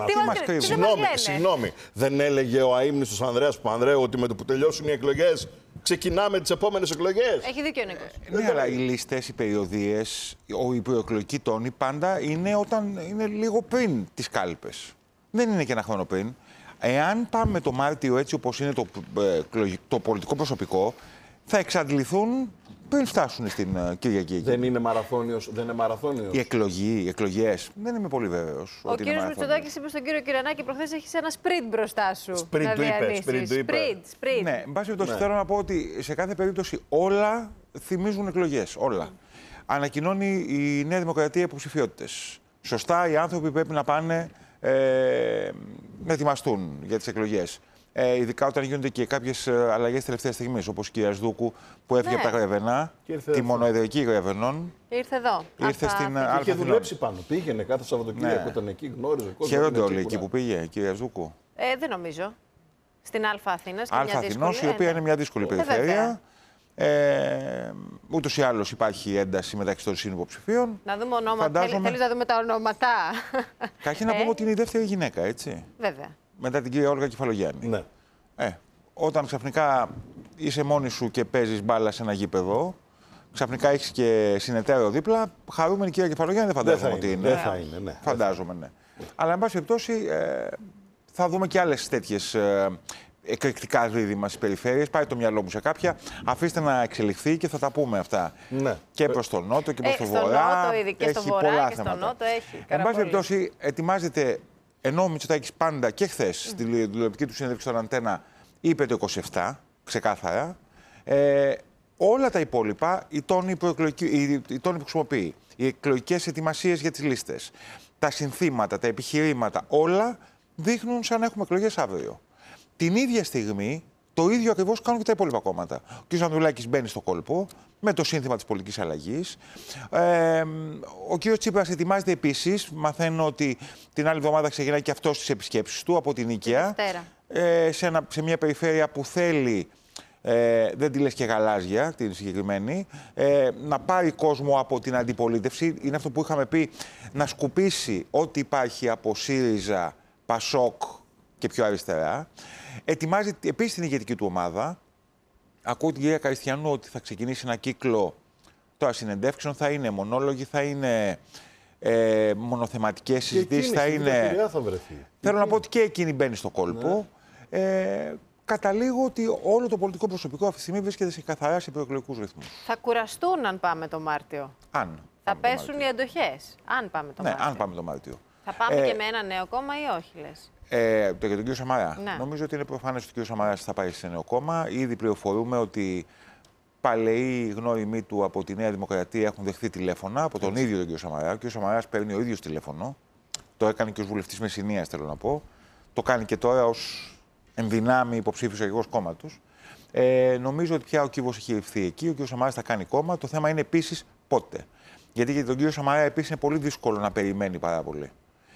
Συγγνώμη. Δεν έλεγε ο αείμνηστος Ανδρέας Παπανδρέου ότι με το που τελειώσουν οι εκλογές ξεκινάμε τις επόμενες εκλογές? Έχει δίκιο ο Νίκος. Ναι, αλλά οι λίστες, οι περιοδίες, οι προεκλογικοί τόνοι πάντα είναι όταν είναι λίγο πριν τις κάλπες. Δεν είναι και ένα χρόνο πριν. Εάν πάμε το Μάρτιο έτσι όπως είναι το πολιτικό προσωπικό, θα εξαντληθούν πριν φτάσουν στην Κυριακή. Δεν είναι μαραθώνιος. Οι εκλογές, δεν είμαι πολύ βέβαιος. Ο κύριος Μητσοτάκης είπε στον κύριο Κυρανάκη προχθές έχεις ένα σπριντ μπροστά σου. Σπριντ του είπε. Σπριντ. Ναι, εν πάση περιπτώσει θέλω να πω ότι σε κάθε περίπτωση όλα θυμίζουν εκλογές. Όλα. Ανακοινώνει η Νέα Δημοκρατία υποψηφιότητες. Σωστά, οι άνθρωποι πρέπει να πάνε να ετοιμαστούν για τις εκλογές. Ειδικά όταν γίνονται και κάποιες αλλαγές τελευταία στιγμή, όπως η κυρία Σδούκου που έφυγε από τα Γρεβενά, τη μονοεδρική Γρεβενών. Ήρθε εδώ. Ήρθε στην Αλφα. Είχε δουλέψει πάνω. Πήγαινε κάθε Σαββατοκύριακο, ήταν εκεί, γνώριζε κόσμο. Χαίρονται όλοι εκεί που πήγε η κυρία Σδούκου. Δεν νομίζω. Στην Αλφα Αθήνας. Αλφα Αθηνός, η οποία είναι μια δύσκολη περιφέρεια. Ούτως ή άλλως υπάρχει ένταση μεταξύ των συνυποψηφίων. Να δούμε ονόματα. Θέλεις να δούμε τα ονόματα? Κάχει να πούμε ότι είναι η δεύτερη γυναίκα, έτσι. Βέβαια. Μετά την κυρία Όλγα Κεφαλογιάννη. Ναι. Όταν ξαφνικά είσαι μόνη σου και παίζεις μπάλα σε ένα γήπεδο, ξαφνικά έχεις και συνεταίρο δίπλα, χαρούμενη κυρία Κεφαλογιάννη δεν φαντάζομαι ότι είναι. Δεν θα είναι, ναι. Φαντάζομαι, ναι. Αλλά, εν πάση περιπτώσει, θα δούμε και άλλες τέτοιες εκρηκτικά δίδυμα στις περιφέρειες. Πάει το μυαλό μου σε κάποια. Αφήστε να εξελιχθεί και θα τα πούμε αυτά. Ναι. Και προς τον νότο και προς τον βορρά. Στο νότο ήδη και στο βορρά πολλά και στο θέματα. νότο έχει. Εν πάση περιπτώσει, ετοιμάζεται, ενώ ο Μητσοτάκης πάντα και χθες στη τηλεοπτική του συνέντευξη στον Αντένα είπε το 27, ξεκάθαρα. Όλα τα υπόλοιπα, οι τόνοι που χρησιμοποιεί, οι εκλογικές ετοιμασίες για τις λίστες, τα συνθήματα, τα επιχειρήματα, όλα δείχνουν σαν να έχουμε εκλογές αύριο. Την ίδια στιγμή, το ίδιο ακριβώς κάνουν και τα υπόλοιπα κόμματα. Ο κ. Ανδρουλάκης μπαίνει στο κόλπο με το σύνθημα της πολιτικής αλλαγής. Ο κ. Τσίπρας ετοιμάζεται επίσης. Μαθαίνω ότι την άλλη εβδομάδα ξεκινάει και αυτός τις επισκέψεις του από την Νίκαια. Σε μια περιφέρεια που θέλει δεν τη λες και γαλάζια την συγκεκριμένη, να πάρει κόσμο από την αντιπολίτευση. Είναι αυτό που είχαμε πει, να σκουπίσει ό,τι υπάρχει από ΣΥΡΙΖΑ, ΠΑΣΟΚ και πιο αριστερά. Ετοιμάζει επίσης την ηγετική του ομάδα. Ακούω την κυρία Καριστιανού ότι θα ξεκινήσει ένα κύκλο τώρα συνεντεύξεων, θα είναι μονόλογοι, θα είναι μονοθεματικές συζητήσεις, θα είναι... Θα βρεθεί. Θέλω να πω ότι και εκείνη μπαίνει στο κόλπο. Καταλήγω ότι όλο το πολιτικό προσωπικό αυτή τη στιγμή βρίσκεται σε καθαρά σε προεκλογικούς ρυθμούς. Θα κουραστούν αν πάμε το Μάρτιο. Θα πέσουν οι αντοχές, αν πάμε το Μάρτιο. Αν πάμε το Μάρτιο. Θα πάμε και με ένα νέο κόμμα ή όχι, λες? Για τον κύριο Σαμαρά. Ναι. Νομίζω ότι είναι προφανές ότι ο κύριος Σαμαράς θα πάει σε νέο κόμμα. Ήδη πληροφορούμε ότι παλαιοί γνώριμοι του από τη Νέα Δημοκρατία έχουν δεχθεί τηλέφωνα από τον ίδιο τον κύριο Σαμαρά. Ο κύριος Σαμαράς παίρνει ο ίδιος τηλέφωνο. Το έκανε και ως βουλευτής Μεσσηνίας, θέλω να πω. Το κάνει και τώρα ως ενδυνάμει υποψήφιος αρχηγός κόμματος. Νομίζω ότι πια ο κύβος έχει ρηφθεί εκεί. Ο κύριος Σαμαράς θα κάνει κόμμα. Το θέμα είναι επίσης πότε. Γιατί για τον κύριο Σαμαρά επίσης είναι πολύ δύσκολο να περιμένει πάρα πολύ.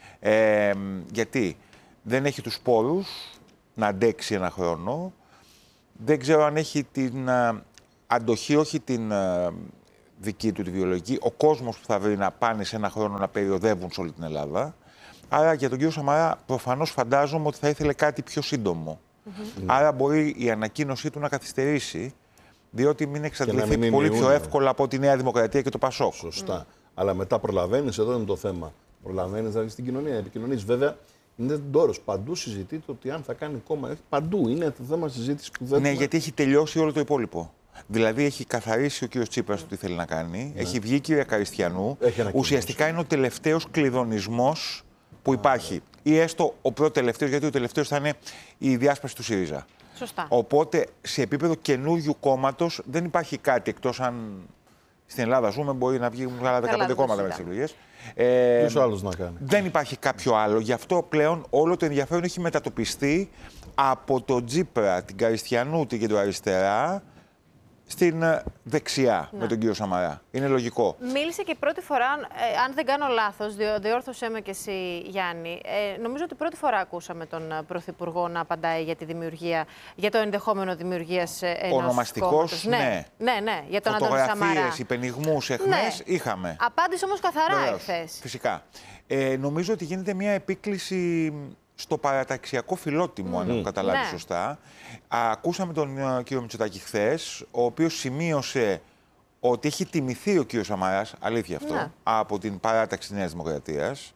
Γιατί δεν έχει τους πόρους να αντέξει ένα χρόνο. Δεν ξέρω αν έχει την αντοχή, όχι την δική του τη βιολογική, ο κόσμος που θα βρει να πάνε σε ένα χρόνο να περιοδεύουν σε όλη την Ελλάδα. Άρα για τον κύριο Σαμαρά προφανώς φαντάζομαι ότι θα ήθελε κάτι πιο σύντομο. Άρα μπορεί η ανακοίνωσή του να καθυστερήσει, διότι μην εξαντληθεί πολύ πιο εύκολα από τη Νέα Δημοκρατία και το ΠΑΣΟΚ. Σωστά. Αλλά μετά προλαβαίνεις, εδώ είναι το θέμα. Προλαβαίνεις να βγεις στην κοινωνία, επικοινωνείς. Βέβαια, είναι ντόρος. Παντού συζητείται ότι αν θα κάνει κόμμα. Παντού είναι το θέμα συζήτηση που δεν. Ναι, γιατί έχει τελειώσει όλο το υπόλοιπο. Δηλαδή έχει καθαρίσει ο κύριος Τσίπρας το τι θέλει να κάνει. Ναι. Έχει βγει η κυρία Καριστιανού. Ουσιαστικά είναι ο τελευταίος κλειδονισμός που υπάρχει. Ή έστω ο πρώτο τελευταίος, γιατί ο τελευταίος θα είναι η διάσπαση του ΣΥΡΙΖΑ. Σωστά. Οπότε σε επίπεδο καινούριου κόμματος δεν υπάρχει κάτι εκτός αν στην Ελλάδα ζούμε, μπορεί να βγει άλλα 15 κόμματα με τις εκλογές. Ποιος άλλος να κάνει. Δεν υπάρχει κάποιο άλλο. Γι' αυτό πλέον όλο το ενδιαφέρον έχει μετατοπιστεί από τον Τσίπρα, την Καριστιανού, την κεντροαριστερά, στην δεξιά με τον κύριο Σαμαρά. Είναι λογικό. Μίλησε και πρώτη φορά, αν δεν κάνω λάθος, διόρθωσέ με και εσύ Γιάννη, νομίζω ότι πρώτη φορά ακούσαμε τον Πρωθυπουργό να απαντάει για τη δημιουργία, για το ενδεχόμενο δημιουργίας ενός ονομαστικός, κόμματος. ναι. Ναι, για τον Αντώνη Σαμαρά. Φωτογραφίες, υπενιγμούς, εχμές, είχαμε. Απάντησε όμως καθαρά εχθές. Φυσικά. Νομίζω ότι γίνεται μια επίκληση στο παραταξιακό φιλότιμο, αν έχω καταλάβει σωστά. Ακούσαμε τον κύριο Μητσοτάκη χθες, ο οποίος σημείωσε ότι έχει τιμηθεί ο κύριος Σαμαράς, αλήθεια αυτό, από την παράταξη της Νέας Δημοκρατίας.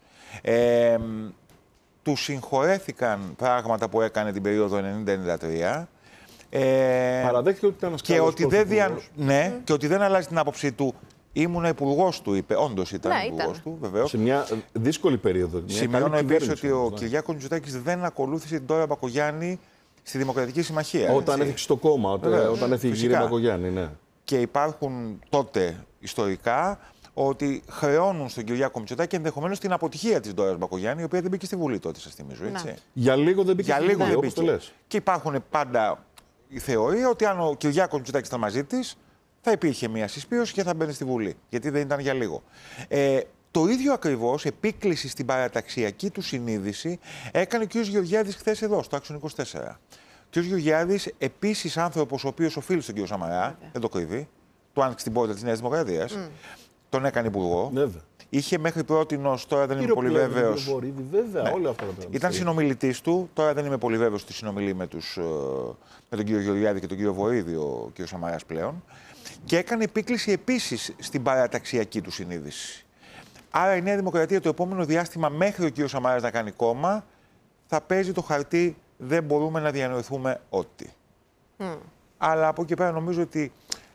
Του συγχωρέθηκαν πράγματα που έκανε την περίοδο 90-93. Παραδέχτηκε ότι ήταν και ότι και ότι δεν αλλάζει την άποψή του. Ήμουνα υπουργός του, είπε. Όντως ήταν υπουργός του, βεβαίως. Σε μια δύσκολη περίοδο. Σημειώνω επίσης ότι ο Κυριάκος Μητσοτάκης δεν ακολούθησε την Ντόρα Μπακογιάννη στη Δημοκρατική Συμμαχία. Όταν έφυγε το κόμμα, όταν έφυγε η κυρία Μπακογιάννη, ναι. Και υπάρχουν τότε ιστορικά ότι χρεώνουν στον Κυριάκο Μητσοτάκη ενδεχομένως την αποτυχία της Ντόρας Μπακογιάννη, η οποία δεν μπήκε στη Βουλή τότε, σας θυμίζω. Έτσι. Για λίγο δεν μπήκε στη Βουλή, όπως το λες. Και υπάρχουν πάντα η θεωρία ότι αν ο Κυριάκος Μητσοτάκης ήταν μαζί της, θα υπήρχε μια συσπήρωση και θα μπαίνει στη Βουλή. Γιατί δεν ήταν για λίγο. Το ίδιο ακριβώς επίκληση στην παραταξιακή του συνείδηση έκανε ο κ. Γεωργιάδης χθες εδώ, στο Άξιον 24. Ο κ. Γεωργιάδης, επίσης άνθρωπος ο οποίος οφείλει στον κ. Σαμαρά, δεν το κρύβει, του άνοιξε την πόρτα της Νέας Δημοκρατίας, τον έκανε υπουργό. Είχε μέχρι πρότινος, τώρα δεν είμαι πολύ βέβαιος. Ήταν συνομιλητής του, τώρα δεν είμαι πολύ βέβαιος ότι συνομιλεί με τον κ. Γεωργιάδη και τον κ. Βορίδη, ο κ. Σαμαράς πλέον. Και έκανε επίκληση επίσης στην παραταξιακή του συνείδηση. Άρα η Νέα Δημοκρατία το επόμενο διάστημα, μέχρι ο κ. Σαμαράς να κάνει κόμμα, θα παίζει το χαρτί «δεν μπορούμε να διανοηθούμε ό,τι». Αλλά από εκεί πέρα νομίζω ότι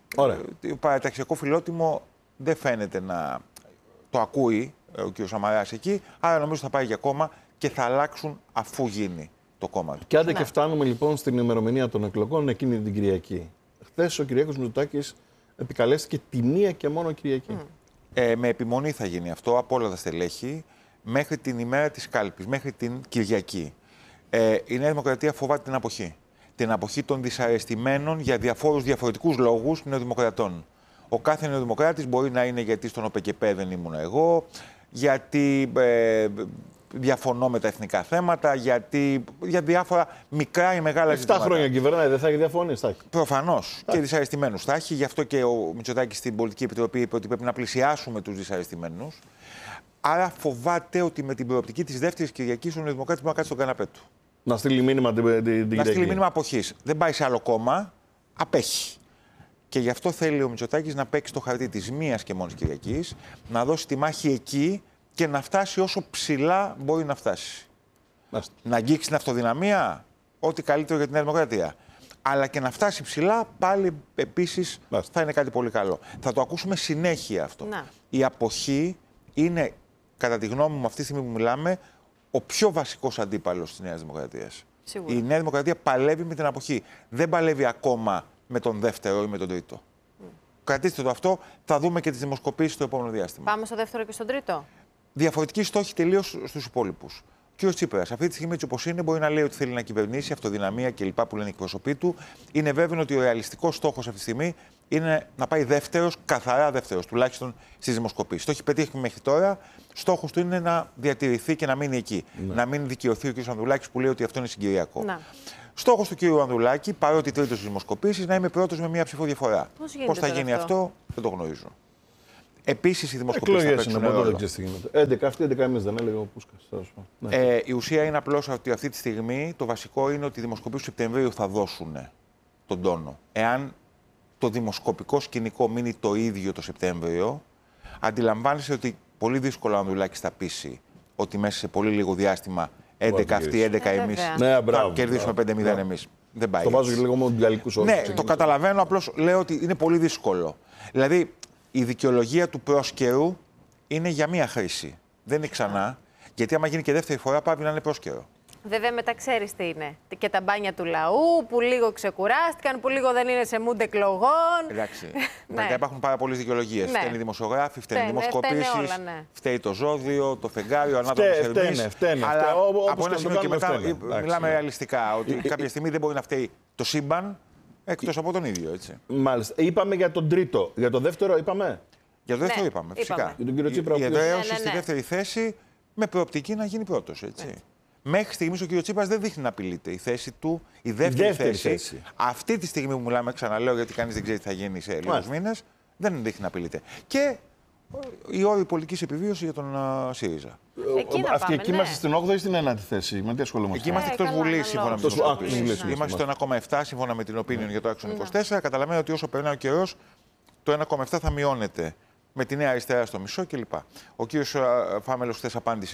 το παραταξιακό φιλότιμο δεν φαίνεται να το ακούει ο κ. Σαμαράς εκεί, άρα νομίζω θα πάει για κόμμα και θα αλλάξουν αφού γίνει το κόμμα του. Και άντε και φτάνουμε λοιπόν στην ημερομηνία των εκλογών εκείνη την Κυριακή. Χθες ο Κυριάκος Μητσοτάκης επικαλέστηκε τη μία και μόνο Κυριακή. Με επιμονή θα γίνει αυτό από όλα τα στελέχη μέχρι την ημέρα της κάλπης, μέχρι την Κυριακή. Η Νέα Δημοκρατία φοβάται την αποχή. Την αποχή των δυσαρεστημένων για διαφορετικούς λόγους νεοδημοκρατών. Ο κάθε νεοδημοκράτης μπορεί να είναι γιατί στον ΟΠΕΚΕΠΕ δεν ήμουν εγώ, γιατί διαφωνώ με τα εθνικά θέματα, για διάφορα μικρά ή μεγάλα 7 ζητήματα. χρόνια κυβερνάει, δεν θα έχει διαφωνίες, θα έχει. Προφανώς και δυσαρεστημένους θα έχει. Γι' αυτό και ο Μητσοτάκης στην Πολιτική Επιτροπή είπε ότι πρέπει να πλησιάσουμε τους δυσαρεστημένους. Άρα φοβάται ότι με την προοπτική της δεύτερης Κυριακής ο Νεοδημοκράτης μπορεί να κάτσει στον καναπέ του. Να στείλει μήνυμα την Κυριακή. Να στείλει μήνυμα αποχής. Δεν πάει σε άλλο κόμμα, απέχει. Και γι' αυτό θέλει ο Μητσοτάκης να παίξει το χαρτί της μίας και μόνης Κυριακής, να δώσει τη μάχη εκεί και να φτάσει όσο ψηλά μπορεί να φτάσει. Να αγγίξει την αυτοδυναμία, ό,τι καλύτερο για τη Νέα Δημοκρατία. Αλλά και να φτάσει ψηλά, πάλι επίσης θα είναι κάτι πολύ καλό. Θα το ακούσουμε συνέχεια αυτό. Να. Η αποχή είναι, κατά τη γνώμη μου, αυτή τη στιγμή που μιλάμε, ο πιο βασικός αντίπαλος της Νέας Δημοκρατίας. Σίγουρα. Η Νέα Δημοκρατία παλεύει με την αποχή. Δεν παλεύει ακόμα με τον δεύτερο ή με τον τρίτο. Κρατήστε το αυτό, θα δούμε και τις δημοσκοπήσεις στο επόμενο διάστημα. Πάμε στο δεύτερο και στον τρίτο. Διαφορετική στόχη τελείως στους υπόλοιπους. Ο κ. Τσίπρας, αυτή τη στιγμή έτσι όπως είναι, μπορεί να λέει ότι θέλει να κυβερνήσει, αυτοδυναμία κλπ. Που λένε οι εκπρόσωποι του. Είναι βέβαιο ότι ο ρεαλιστικός στόχος αυτή τη στιγμή είναι να πάει δεύτερος, καθαρά δεύτερος, τουλάχιστον στις δημοσκοπήσεις. Το έχει πετύχει μέχρι τώρα. Στόχος του είναι να διατηρηθεί και να μείνει εκεί. Να μην δικαιωθεί ο κ. Ανδρουλάκης που λέει ότι αυτό είναι συγκυριακό. Στόχος του κ. Ανδρουλάκη, παρότι τρίτος στις δημοσκοπήσεις, να είμαι πρώτος με μία ψηφοδιαφορά. Πώς θα γίνει αυτό, δεν το γνωρίζω. Επίσης, οι δημοσκοπήσεις θα παίξουν ρόλο. 11 αυτοί, 11 εμείς δεν έλεγε ο Πούσκας. Η ουσία είναι απλώς ότι αυτή τη στιγμή το βασικό είναι ότι οι δημοσκοπήσεις του Σεπτεμβρίου θα δώσουν τον τόνο. Εάν το δημοσκοπικό σκηνικό μείνει το ίδιο το Σεπτέμβριο, αντιλαμβάνεσαι ότι πολύ δύσκολα ο Ανδρουλάκης θα πείσει ότι μέσα σε πολύ λίγο διάστημα 11 αυτοί, 11 εμείς θα κερδίσουμε 5-0 εμείς. Δεν πάει. Το βάζω και λίγο με τους γαλλικούς όρους. Ναι, το καταλαβαίνω, απλώς λέω ότι είναι πολύ δύσκολο. Δηλαδή, η δικαιολογία του πρόσκαιρου είναι για μία χρήση. Δεν είναι ξανά, γιατί άμα γίνει και δεύτερη φορά πάβει να είναι πρόσκαιρο. Βέβαια, μετά ξέρεις τι είναι. Και τα μπάνια του λαού που λίγο ξεκουράστηκαν, που λίγο δεν είναι σε μούντ εκλογών. Εντάξει. Μετά υπάρχουν πάρα πολλές δικαιολογίες. Φταίνει οι δημοσιογράφοι, φταίνει οι δημοσκοπήσεις, φταίει το ζώδιο, το φεγγάρι, ο ανάδοχος Ερμής. Φταίνε. Αλλά από ένα σημείο και μετά μιλάμε ρεαλιστικά, ότι κάποια στιγμή δεν μπορεί να φταίει το σύμπαν εκτός από τον ίδιο. Έτσι. Μάλιστα. Είπαμε για τον τρίτο. Για το δεύτερο είπαμε. Για το δεύτερο είπαμε, φυσικά. Για τον κύριο Τσίπρα. Η εδραίωση στη δεύτερη θέση με προοπτική να γίνει πρώτος. Μέχρι στιγμής ο κ. Τσίπρας δεν δείχνει να απειλείται. Η θέση του, η δεύτερη θέση, αυτή τη στιγμή που μιλάμε, ξαναλέω γιατί κανείς δεν ξέρει τι θα γίνει σε λίγους μήνες, δεν δείχνει να απειλείται. Και η όρη πολιτικής επιβίωσης για τον ΣΥΡΙΖΑ. Εκεί είμαστε στην 8η ή στην 9η θέση. Με τι ασχολούμαστε. Εκεί είμαστε εκτός Βουλής σύμφωνα με την δημοσκόπηση. Είμαστε στο 1,7 σύμφωνα με την opinion για το άξονα 24. Καταλαβαίνω ότι όσο περνάει ο καιρός, το 1,7 θα μειώνεται. Με τη Νέα Αριστερά στο μισό κλπ. Ο κύριος Φάμελος χθες απάντησε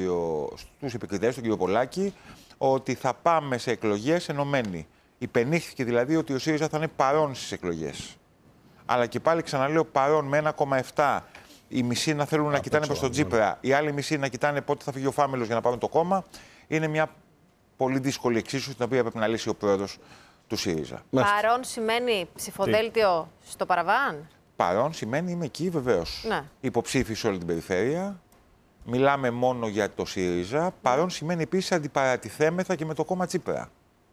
στους επικριτές, τον κύριο Πολάκη, ότι θα πάμε σε εκλογές ενωμένοι. Υπενήχθηκε δηλαδή ότι ο ΣΥΡΙΖΑ θα είναι παρόν στις εκλογές. Αλλά και πάλι ξαναλέω παρόν με 1,7. Οι μισοί να θέλουν να κοιτάνε προς τον Τσίπρα, οι άλλοι μισοί να κοιτάνε πότε θα φύγει ο Φάμελος για να πάρουν το κόμμα. Είναι μια πολύ δύσκολη εξίσωση την οποία πρέπει να λύσει ο πρόεδρος του ΣΥΡΙΖΑ. Παρόν σημαίνει ψηφοδέλτιο στο παραβάν. Παρόν σημαίνει είμαι εκεί βεβαίως. Ναι. Υποψήφι σε όλη την περιφέρεια. Μιλάμε μόνο για το ΣΥΡΙΖΑ. Παρόν σημαίνει επίσης αντιπαρατηθέμεθα και με το κόμμα Τσίπρα.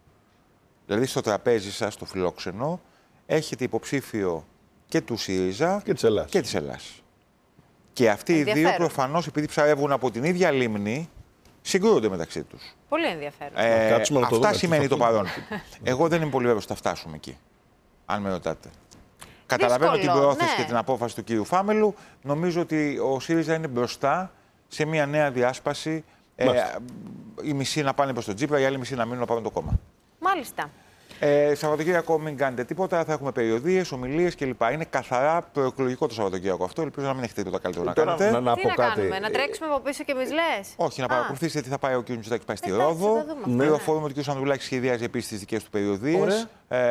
Δηλαδή στο τραπέζι σας, στο φιλόξενο, έχετε υποψήφιο και του ΣΥΡΙΖΑ και της Ελλάς. Και αυτοί οι δύο προφανώς επειδή ψαρεύουν από την ίδια λίμνη, συγκρούονται μεταξύ τους. Πολύ ενδιαφέρον. Αυτά σημαίνει το παρόν. Εγώ δεν είμαι πολύ βέβαιος ότι θα φτάσουμε εκεί, αν με ρωτάτε. Καταλαβαίνω την προώθηση και την απόφαση του κύριου Φάμελου. Νομίζω ότι ο ΣΥΡΙΖΑ είναι μπροστά σε μια νέα διάσπαση. Οι μισοί να πάνε προς τον Τσίπρα, οι άλλοι μισοί να μείνουν να πάρουν το κόμμα. Μάλιστα. Σαββατοκύριακο μην κάνετε τίποτα, θα έχουμε περιοδίες, ομιλίες κλπ. Είναι καθαρά προεκλογικό το Σαββατοκύριακο αυτό. Ελπίζω να μην έχετε τίποτα καλύτερο να κάνετε. Τι να κάνουμε, να τρέξουμε από πίσω και εμείς λες. Όχι, να παρακολουθήσετε τι θα πάει ο κ. Μητσοτάκης πάει στη Ρόδο. Πληροφορούμε ότι ο κ. Ανδρουλάκης σχεδιάζει επίσης τις δικές του περιοδίες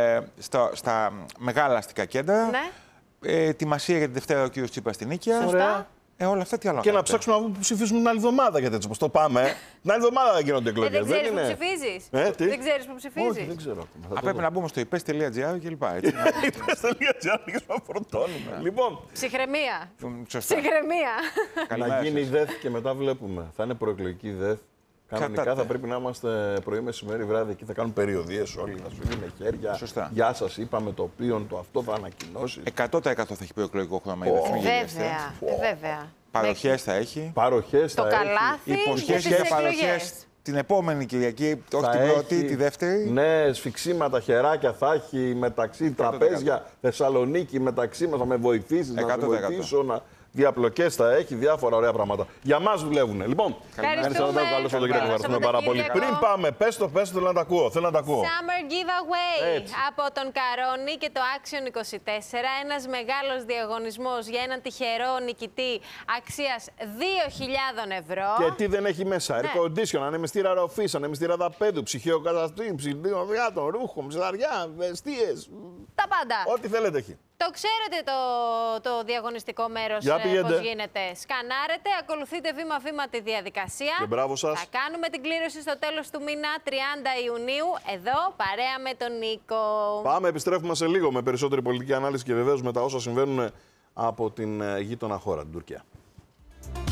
στα μεγάλα αστικά κέντρα. Ετοιμασία για τη Δευτέρα ο κ. Τσίπρας στην Νίκαια. Σωστά. Όλα αυτά τι άλλο. Και να ψάξουμε να που ψηφίσουμε την άλλη εβδομάδα, γιατί έτσι όπως το πάμε. Την άλλη εβδομάδα θα γίνονται εκλογές. Δεν ξέρεις που ψηφίζεις. Δεν ξέρεις που ψηφίζεις. Όχι, δεν ξέρω. Πρέπει να μπούμε στο ipes.gr και λοιπά. ipes.gr και να φορτώνουμε. Λοιπόν. Ψυχραιμία. Ψυχραιμία. Να γίνει η ΔΕΘ και μετά βλέπουμε. Θα είναι προεκλογική ΔΕΘ. Κανονικά θα πρέπει να είμαστε πρωί, μεσημέρι, βράδυ εκεί. Θα κάνουν περιοδίες όλοι. Θα σου δίνουν χέρια. Σωστά. Γεια σας, είπαμε το οποίο, το αυτό θα ανακοινώσει. 100% θα έχει προεκλογικό χρώμα η ΔΕΘ. Βέβαια. Παροχές θα έχει. Παροχές Το θα έχει. καλάθι και Υποσχέσεις τις για παροχές εκλογές. την επόμενη Κυριακή, όχι Θα την πρώτη, έχει, τη δεύτερη. Ναι, σφιξίματα, χεράκια θα έχει μεταξύ τραπέζια, Θεσσαλονίκη μεταξύ μας. Θα με βοηθήσεις, να σε 100%. βοηθήσω. Διαπλοκές θα έχει, διάφορα ωραία πράγματα. Για μας δουλεύουν. Λοιπόν, Ευχαριστούμε. καλό Σαββατοκύριακο. Ευχαριστούμε πάρα πολύ. Σαββατοκύριακο. Πριν πάμε, πες το, θέλω να τα ακούω. Θέλω να τα ακούω. Summer Giveaway Έτσι. από τον Καρόνι και το Action 24. Ένας μεγάλος διαγωνισμός για έναν τυχερό νικητή αξίας 2.000 ευρώ. Και τι δεν έχει μέσα. Ναι. Air condition, ανεμιστήρα ροφής, ανεμιστήρα δαπέδου, ψυχαίο καταστήμ, ψυγείο βιάτων, ρούχο, ψαριά, βεστίες. Τα πάντα. Ό,τι θέλετε έχει. Το ξέρετε το διαγωνιστικό μέρος Για πηγαίνετε. πώς γίνεται. Σκανάρετε, ακολουθείτε βήμα-βήμα τη διαδικασία. Και μπράβο σας. Θα κάνουμε την κλήρωση στο τέλος του μήνα, 30 Ιουνίου, εδώ, παρέα με τον Νίκο. Πάμε, επιστρέφουμε σε λίγο με περισσότερη πολιτική ανάλυση και βεβαίως με τα όσα συμβαίνουν από την γείτονα χώρα, την Τουρκία.